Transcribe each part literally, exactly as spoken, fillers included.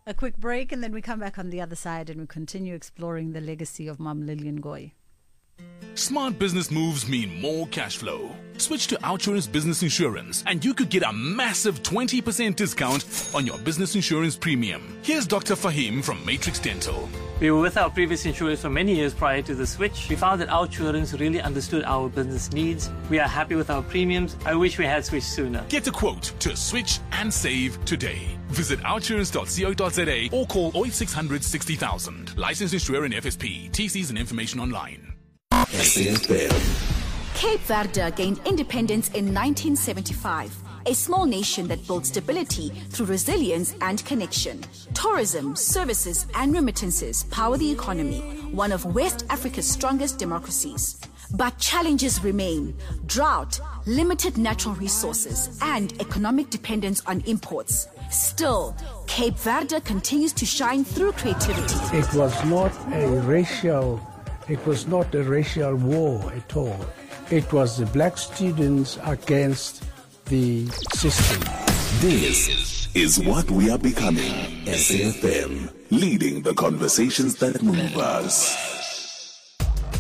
A quick break, and then we come back on the other side and we continue exploring the legacy of Mom Lillian Ngoyi. Smart business moves mean more cash flow. Switch to OUTsurance Business Insurance and you could get a massive twenty percent discount on your business insurance premium. Here's Doctor Fahim from Matrix Dental. We were with our previous insurers for many years prior to the switch. We found that OUTsurance really understood our business needs. We are happy with our premiums. I wish we had switched sooner. Get a quote to switch and save today. Visit outsurance dot co dot za or call oh eight six hundred sixty thousand. Licensed insurer and F S P. T Cs and information online. S A F M. Cape Verde gained independence in nineteen seventy-five. A small nation that built stability through resilience and connection. Tourism, services, and remittances power the economy, one of West Africa's strongest democracies. But challenges remain: drought, limited natural resources, and economic dependence on imports. Still, Cape Verde continues to shine through creativity. It was not a racial, it was not a racial war at all. It was the black students against the system. This is what we are becoming. S A F M, leading the conversations that move us.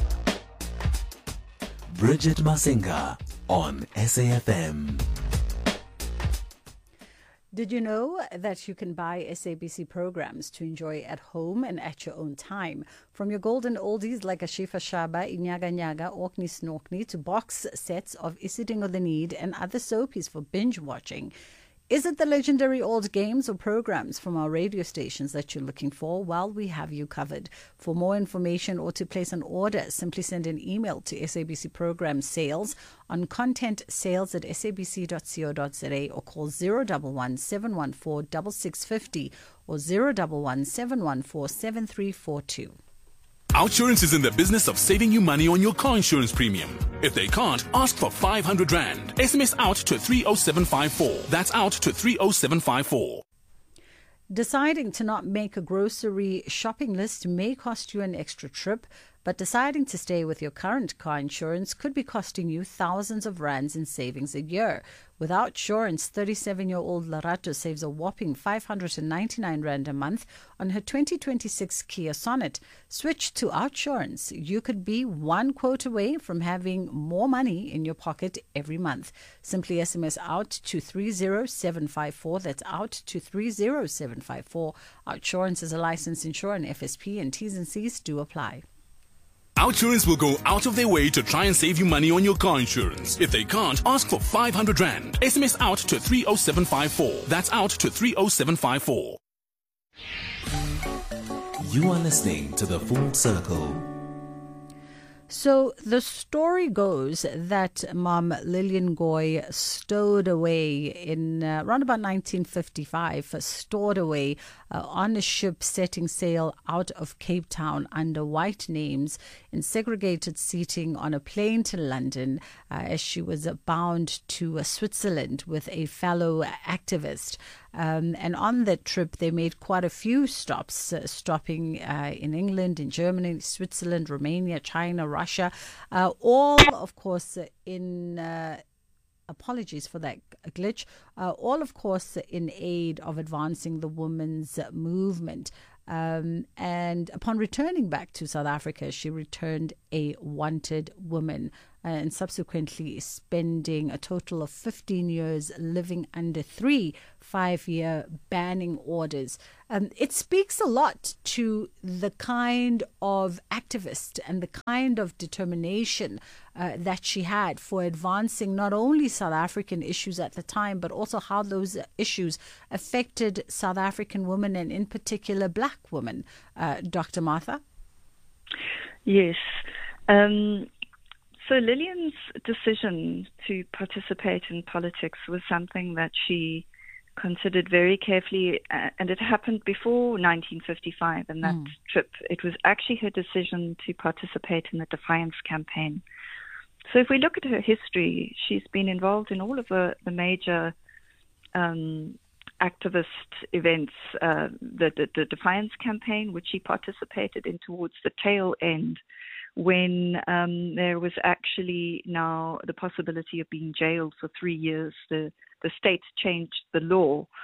Bridget Masinga on S A F M. Did you know that you can buy S A B C programs to enjoy at home and at your own time? From your golden oldies like Ashifa Shaba, Inyaga Nyaga, Orkney Snorkney, to box sets of Isidingo the Need and other soapies for binge watching. Is it the legendary old games or programs from our radio stations that you're looking for? Well, we have you covered. For more information or to place an order, simply send an email to S A B C Program Sales on content sales at s a b c dot co dot za or call zero one one seven one four six six five zero or zero one one seven one four seven three four two. OUTsurance is in the business of saving you money on your car insurance premium. If they can't, ask for five hundred rand. S M S out to three oh seven five four. That's out to three oh seven five four. Deciding to not make a grocery shopping list may cost you an extra trip, but deciding to stay with your current car insurance could be costing you thousands of rands in savings a year. With OUTsurance, thirty-seven-year-old Larato saves a whopping five hundred ninety-nine rand a month on her twenty twenty-six Kia Sonet. Switch to OUTsurance. You could be one quote away from having more money in your pocket every month. Simply S M S out to three oh seven five four. That's out to three oh seven five four. OUTsurance is a licensed insurer and F S P, and T's and C's do apply. OUTsurance will go out of their way to try and save you money on your car insurance. If they can't, ask for five hundred rand. S M S out to three oh seven five four. That's out to three oh seven five four. You are listening to The Full Circle. So the story goes that Mom Lillian Ngoyi stowed away in uh, around about nineteen fifty-five, stored away uh, on a ship setting sail out of Cape Town under white names in segregated seating on a plane to London uh, as she was bound to uh, Switzerland with a fellow activist. Um, and on that trip, they made quite a few stops, uh, stopping uh, in England, in Germany, Switzerland, Romania, China, Russia, uh, all, of course, in... Uh, Apologies for that glitch. Uh, all, of course, in aid of advancing the women's movement. Um, and upon returning back to South Africa, she returned a wanted woman uh, and subsequently spending a total of fifteen years living under three five-year banning orders. Um, it speaks a lot to the kind of activist and the kind of determination uh, that she had for advancing not only South African issues at the time, but also how those issues affected South African women and in particular black women. Uh, Doctor Martha? Yes. Um, so Lillian's decision to participate in politics was something that she considered very carefully, uh, and it happened before nineteen fifty-five and that mm. trip. It was actually her decision to participate in the Defiance campaign. So if we look at her history, she's been involved in all of the, the major um, activist events, uh, the, the, the Defiance campaign, which she participated in towards the tail end, when um, there was actually now the possibility of being jailed for three years. The, the state changed the law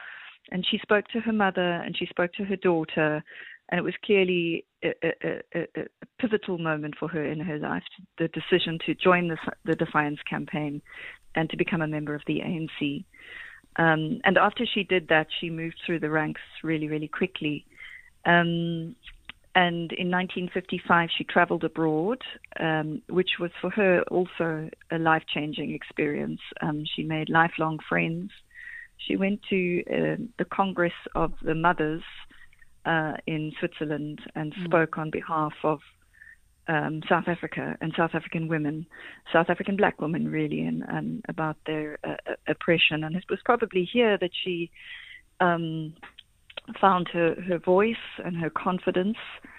and she spoke to her mother and she spoke to her daughter, and it was clearly a, a, a, a pivotal moment for her in her life, the decision to join the, the Defiance campaign and to become a member of the A N C. Um, and after she did that, she moved through the ranks really, really quickly. Um, and in nineteen fifty-five, she traveled abroad, um, which was for her also a life-changing experience. Um, she made lifelong friends. She went to uh, the Congress of the Mothers uh, in Switzerland and mm. spoke on behalf of um, South Africa and South African women, South African black women, really, and, and about their uh, oppression. And it was probably here that she um, found her, her voice and her confidence.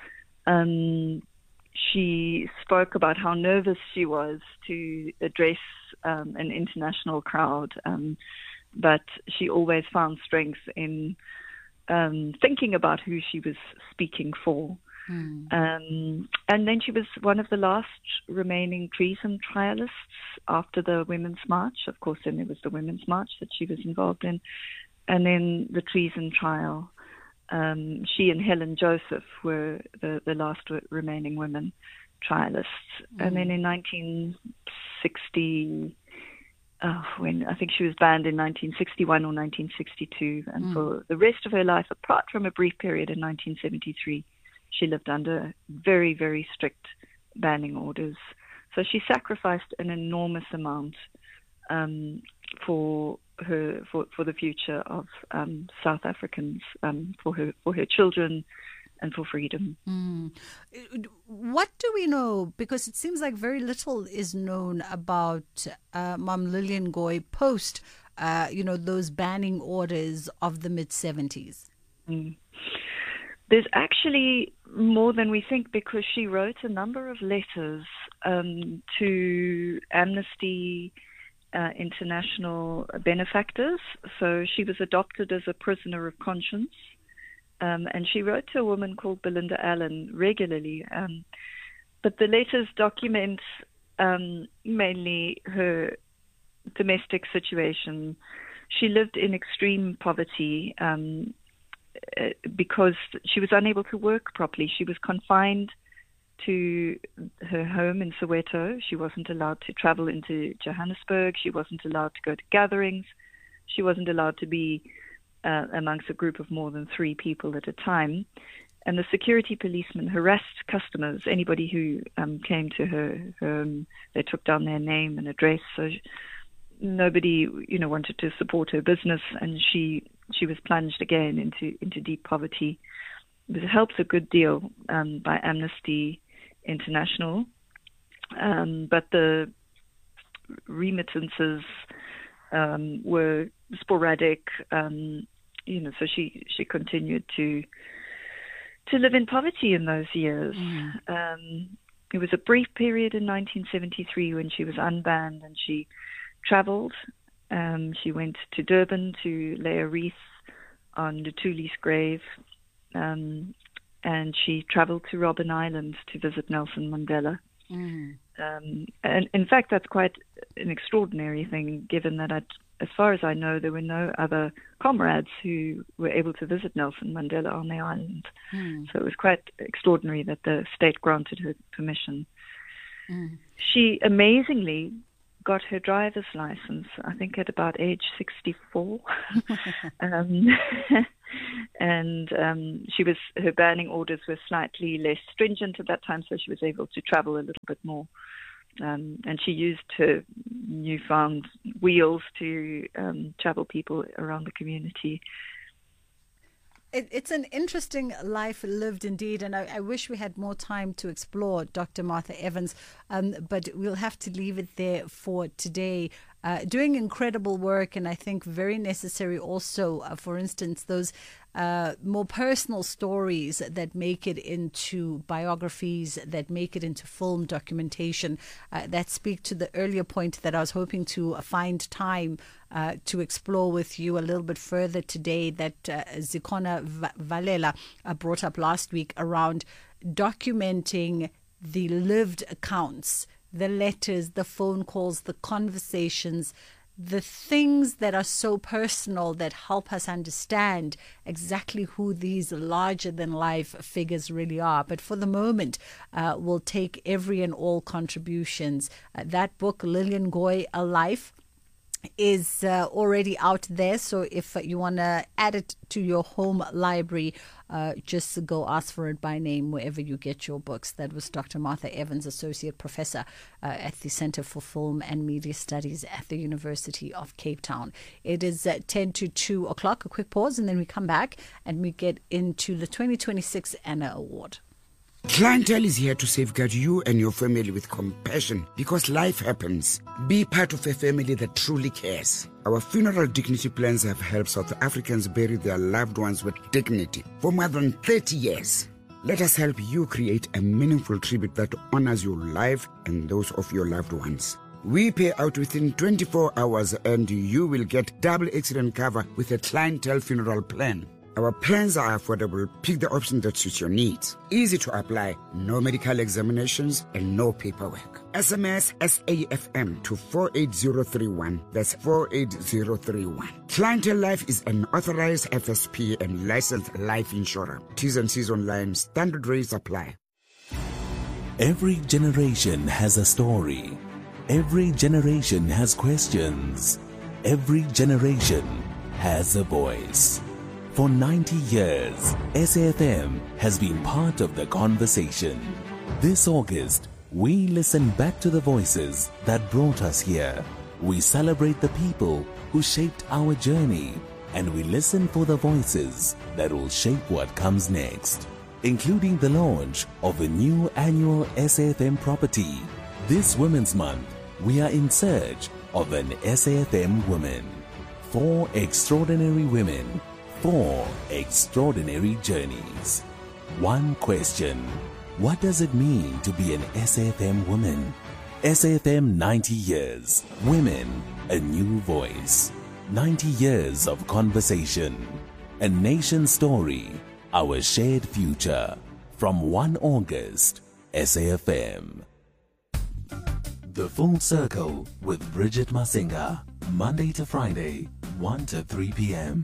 Um, she spoke about how nervous she was to address um, an international crowd, um, but she always found strength in um, thinking about who she was speaking for. Mm. Um, and then she was one of the last remaining treason trialists after the Women's March. Of course, then there was the Women's March that she was involved in, and then the treason trial. Um, she and Helen Joseph were the, the last remaining women trialists. Mm. And then in nineteen sixty, uh, when I think she was banned in nineteen sixty-one or nineteen sixty-two, and mm. for the rest of her life, apart from a brief period in nineteen seventy-three, she lived under very, very strict banning orders. So she sacrificed an enormous amount um, for her for, for the future of um, South Africans, um, for her for her children, and for freedom. Mm. What do we know? Because it seems like very little is known about uh, Mom Lillian Ngoyi post, uh, you know, those banning orders of the mid seventies. Mm. There's actually more than we think, because she wrote a number of letters um, to Amnesty uh, International benefactors. So she was adopted as a prisoner of conscience. Um, and she wrote to a woman called Belinda Allen regularly. Um, but the letters document um, mainly her domestic situation. She lived in extreme poverty um, because she was unable to work properly. She was confined to her home in Soweto. She wasn't allowed to travel into Johannesburg. She wasn't allowed to go to gatherings. She wasn't allowed to be Uh, amongst a group of more than three people at a time. And the security policemen harassed customers, anybody who um, came to her home. They took down their name and address. So she, nobody, you know, wanted to support her business, and she she was plunged again into, into deep poverty. It helps a good deal um, by Amnesty International. Um, but the remittances um, were sporadic, um, you know, so she, she continued to to live in poverty in those years. Mm. Um, it was a brief period in nineteen seventy-three when she was unbanned and she traveled. Um, she went to Durban to lay a wreath on Lutuli's grave, um, and she traveled to Robben Island to visit Nelson Mandela. Mm. Um, and in fact, that's quite an extraordinary thing, given that I'd as far as I know, there were no other comrades who were able to visit Nelson Mandela on the island. Mm. So it was quite extraordinary that the state granted her permission. Mm. She amazingly got her driver's license, I think at about age sixty-four. um, and um, she was her banning orders were slightly less stringent at that time, so she was able to travel a little bit more. Um, and she used her newfound wheels to um, travel people around the community. It, it's an interesting life lived indeed, and I, I wish we had more time to explore Doctor Martha Evans, um, but we'll have to leave it there for today. Uh, doing incredible work, and I think very necessary also, uh, for instance, those uh, more personal stories that make it into biographies, that make it into film documentation, uh, that speak to the earlier point that I was hoping to find time uh, to explore with you a little bit further today, that uh, Zikhona Valela uh, brought up last week around documenting the lived accounts, the letters, the phone calls, the conversations the things that are so personal that help us understand exactly who these larger-than-life figures really are. But for the moment, uh, we'll take every and all contributions. Uh, that book, Lillian Goy, A Life, is uh, already out there. So if uh, you want to add it to your home library, uh, just go ask for it by name wherever you get your books. That was Doctor Martha Evans, Associate Professor uh, at the Center for Film and Media Studies at the University of Cape Town. It is uh, ten to two o'clock. A quick pause, and then we come back and we get into the twenty twenty-six Anna Award. Clientele is here to safeguard you and your family with compassion because life happens. Be part of a family that truly cares. Our funeral dignity plans have helped South Africans bury their loved ones with dignity for more than thirty years. Let us help you create a meaningful tribute that honors your life and those of your loved ones. We pay out within twenty-four hours and you will get double accident cover with a clientele funeral plan. Our plans are affordable. Pick the option that suits your needs. Easy to apply, no medical examinations, and no paperwork. S M S S A F M to four eight zero three one. That's four eight zero three one. Clientele Life is an authorized F S P and licensed life insurer. T's and C's online. Standard rates apply. Every generation has a story. Every generation has questions. Every generation has a voice. For ninety years, S A F M has been part of the conversation. This August, we listen back to the voices that brought us here. We celebrate the people who shaped our journey, and we listen for the voices that will shape what comes next, including the launch of a new annual S A F M property. This Women's Month, we are in search of an S A F M woman. Four extraordinary women. Four extraordinary journeys. One question: what does it mean to be an S A F M woman? S A F M ninety years. Women, a new voice. ninety years of conversation. A nation story. Our shared future. From first of August, S A F M. The Full Circle with Bridget Masinga. Monday to Friday, one to three p.m.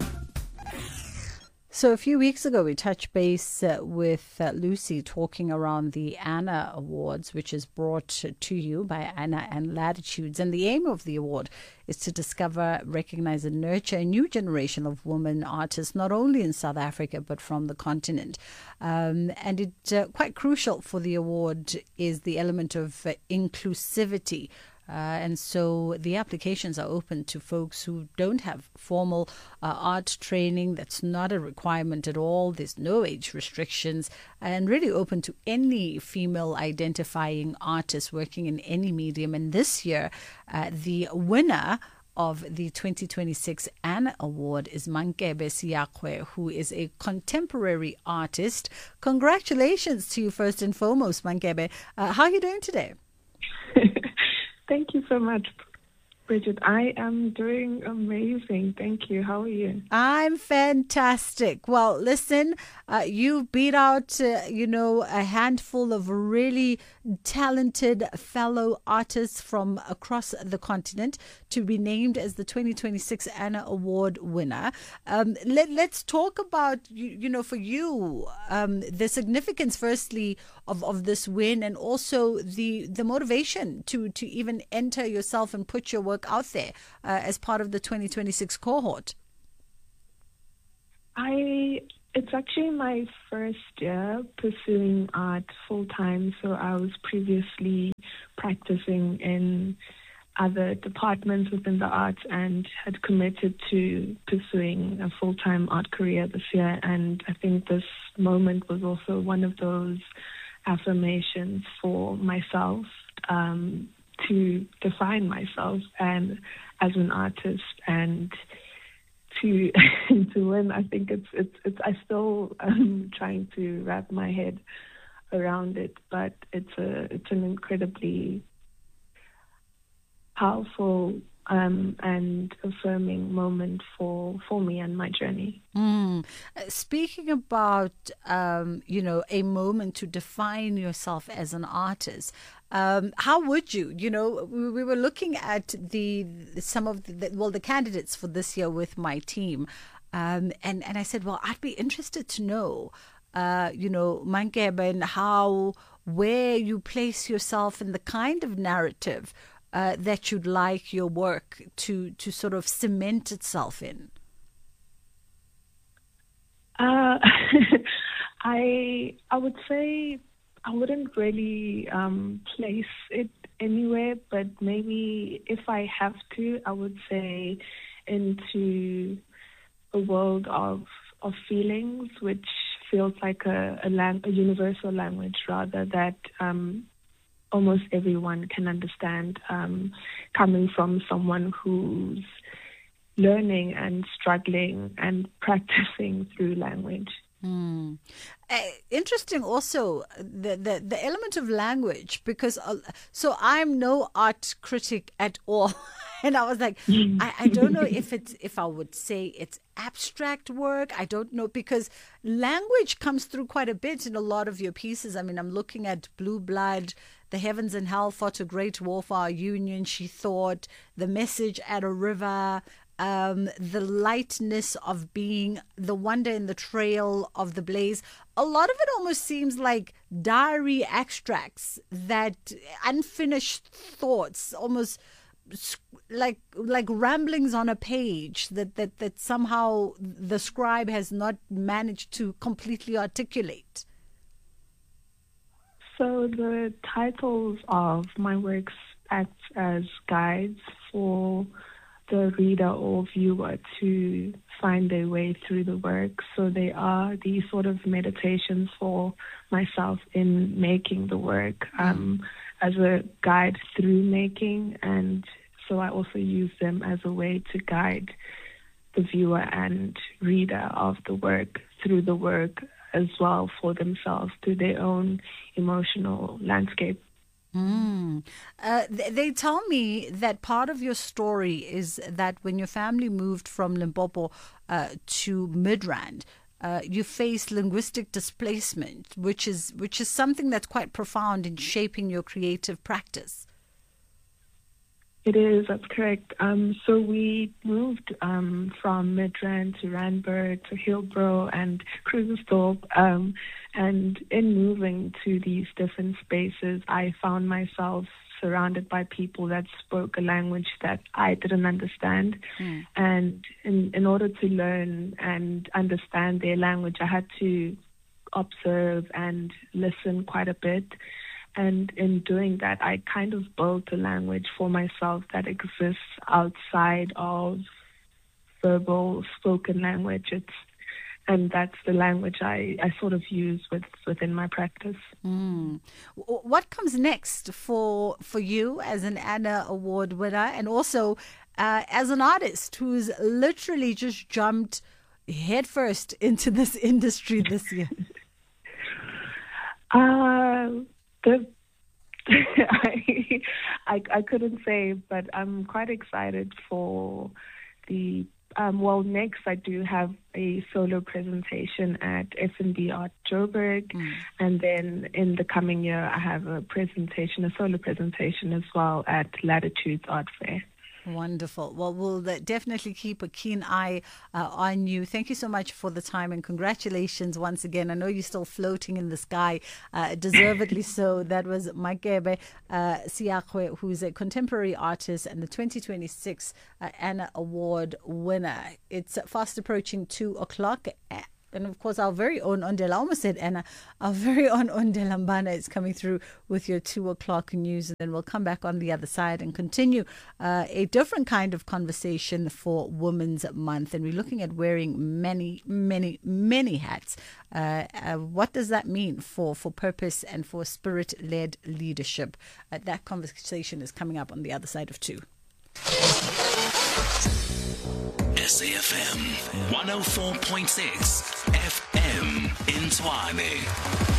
So a few weeks ago, we touched base uh, with uh, Lucy talking around the Anna Awards, which is brought to you by Anna and Latitudes. And the aim of the award is to discover, recognize, and nurture a new generation of women artists, not only in South Africa, but from the continent. Um, and it uh, quite crucial for the award is the element of uh, inclusivity. Uh, and so the applications are open to folks who don't have formal uh, art training. That's not a requirement at all. There's no age restrictions, and really open to any female identifying artist working in any medium. And this year, uh, the winner of the twenty twenty-six Anna Award is Mankebe Siyakwe, who is a contemporary artist. Congratulations to you first and foremost, Mankebe. Uh, how are you doing today? Thank you so much, Bridget. I am doing amazing. Thank you. How are you? I'm fantastic. Well, listen, uh, you beat out, uh, you know, a handful of really talented fellow artists from across the continent to be named as the twenty twenty-six Anna Award winner. Um, let, let's talk about, you, you know, for you, um, the significance, firstly, of, of this win, and also the the motivation to, to even enter yourself and put your work out there uh, as part of the twenty twenty-six cohort. I It's actually my first year pursuing art full time, so I was previously practicing in other departments within the arts and had committed to pursuing a full-time art career this year. And I think this moment was also one of those affirmations for myself, um, to define myself and as an artist, and to to win. I think it's it's it's I still am trying to wrap my head around it, but it's a it's an incredibly powerful um, and affirming moment for, for me and my journey. Mm. Speaking about, um, you know, a moment to define yourself as an artist, um, how would you, you know, we, we were looking at the some of the, well, the candidates for this year with my team. Um, and, and I said, well, I'd be interested to know, uh, you know, Mankebe, and how, where you place yourself in the kind of narrative uh, that you'd like your work to, to sort of cement itself in. Uh, I I would say I wouldn't really um, place it anywhere, but maybe if I have to, I would say into a world of of feelings, which feels like a a, lang- a universal language, rather, that um, almost everyone can understand, um, coming from someone who's learning and struggling and practicing through language. Mm. Uh, interesting also the, the the element of language, because uh, so I'm no art critic at all. And I was like, I, I don't know if it's if I would say it's abstract work. I don't know, because language comes through quite a bit in a lot of your pieces. I mean, I'm looking at Blue Blood, The Heavens and Hell Fought a Great War for Our Union, She Thought, The Message at a River, um, the lightness of being, the wonder in the trail of the blaze. A lot of it almost seems like diary extracts, that unfinished thoughts, almost like like ramblings on a page that, that, that somehow the scribe has not managed to completely articulate. So the titles of my works act as guides for the reader or viewer to find their way through the work. So they are these sort of meditations for myself in making the work, um, as a guide through making, and so I also use them as a way to guide the viewer and reader of the work through the work as well, for themselves, through their own emotional landscape. Mm. Uh, th- they tell me that part of your story is that when your family moved from Limpopo uh, to Midrand, uh, you faced linguistic displacement, which is which is something that's quite profound in shaping your creative practice. It is, that's correct. Um, so we moved um, from Midrand to Randburg to Hillbrow and Krugersdorp. Um, and in moving to these different spaces, I found myself surrounded by people that spoke a language that I didn't understand. Mm. And in, in order to learn and understand their language, I had to observe and listen quite a bit. And in doing that, I kind of built a language for myself that exists outside of verbal spoken language. It's, and that's the language I, I sort of use with, within my practice. Mm. What comes next for for you as an Anna Award winner, and also uh, as an artist who's literally just jumped headfirst into this industry this year? Uh, the, I, I I couldn't say, but I'm quite excited for the, um, well, next I do have a solo presentation at F and B Art Joburg, mm. and then in the coming year I have a presentation, a solo presentation as well at Latitudes Art Fair. Wonderful. Well, we'll definitely keep a keen eye uh, on you. Thank you so much for the time, and congratulations once again. I know you're still floating in the sky, uh, deservedly so. That was Mankebe uh, Siakwe, who's a contemporary artist and the twenty twenty-six uh, Anna Award winner. It's fast approaching two o'clock. And of course, our very own Ondela, I almost said Anna, our very own Ondela Mbana is coming through with your two o'clock news. And then we'll come back on the other side and continue uh, a different kind of conversation for Women's Month. And we're looking at wearing many, many, many hats. Uh, uh, what does that mean for, for purpose and for spirit-led leadership? Uh, that conversation is coming up on the other side of two. S A F M one oh four point six F M in Tshwane.